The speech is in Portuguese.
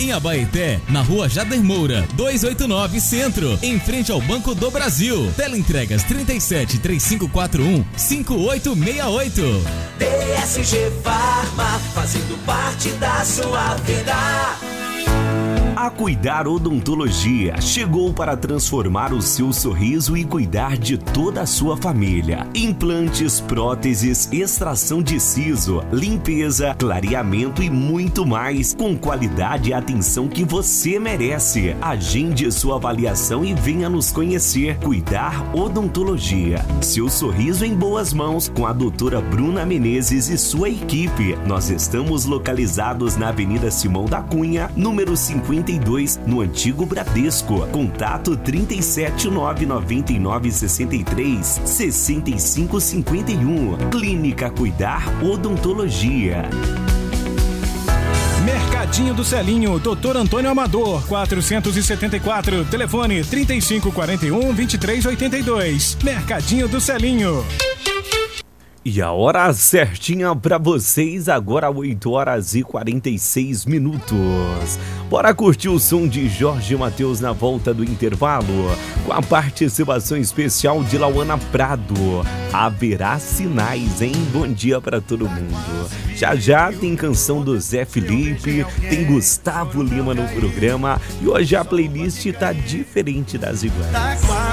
Em Abaeté, na rua Jader Moura, 289 Centro, em frente ao Banco do Brasil. Teleentregas 37 3541 5868. PSG Farma, fazendo parte da sua vida. A Cuidar Odontologia chegou para transformar o seu sorriso e cuidar de toda a sua família. Implantes, próteses, extração de siso, limpeza, clareamento e muito mais, com qualidade e atenção que você merece. Agende sua avaliação e venha nos conhecer. Cuidar Odontologia. Seu sorriso em boas mãos com a doutora Bruna Menezes e sua equipe. Nós estamos localizados na Avenida Simão da Cunha, número 52, no antigo Bradesco. Contato 37999636551. Clínica Cuidar Odontologia. Mercadinho do Celinho, Dr. Antônio Amador, 474, telefone 3541-2382. Mercadinho do Celinho. E a hora certinha pra vocês, agora 8h46. Bora curtir o som de Jorge Mateus na volta do intervalo, com a participação especial de Lauana Prado. Haverá sinais, hein? Bom dia pra todo mundo. Já já tem canção do Zé Felipe, tem Gustavo Lima no programa e hoje a playlist tá diferente das iguais.